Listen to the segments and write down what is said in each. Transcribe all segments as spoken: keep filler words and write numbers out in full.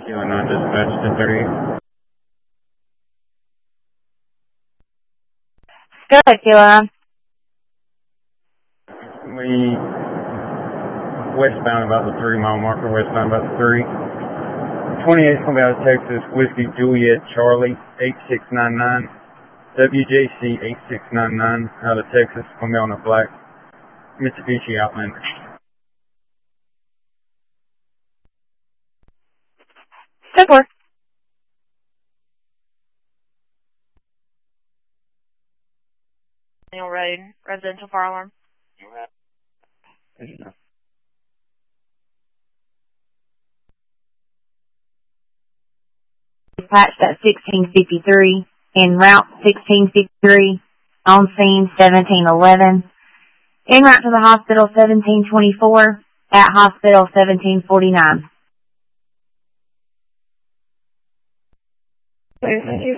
Kilo nine dispatch ten thirty-eight. Good, Kilo. We westbound about the three mile marker, westbound about the three. twenty-eight's going to be out of Texas, Whiskey Juliet Charlie eight six nine nine. W J C eight six nine nine out of Texas, going to be on a black Mitsubishi Outlander. Good work. Daniel Road, residential fire alarm. Dispatched at sixteen fifty-three, en route sixteen fifty-three, on scene seventeen eleven, en route to the hospital seventeen twenty-four, at hospital seventeen forty-nine. Thank you.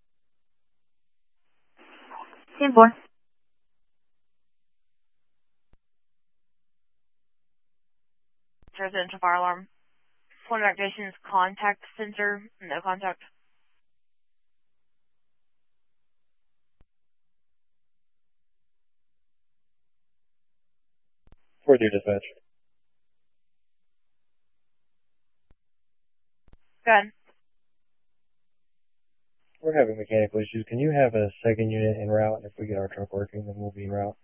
ten four. Residential fire alarm. Point of activation is contact sensor, no contact. four two dispatch. Go ahead. We're having mechanical issues. Can you have a second unit en route? And if we get our truck working, then we'll be en route.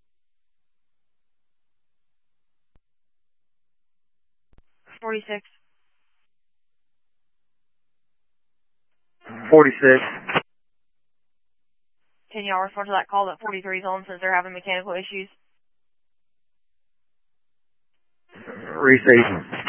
forty-six. forty-six. Can y'all respond to that call that forty-three is on since they're having mechanical issues? Restation.